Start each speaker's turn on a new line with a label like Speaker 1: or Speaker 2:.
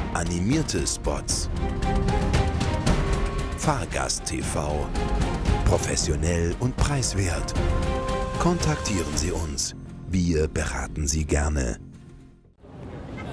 Speaker 1: Animierte Spots. Fahrgast-TV. Professionell und preiswert. Kontaktieren Sie uns. Wir beraten Sie gerne.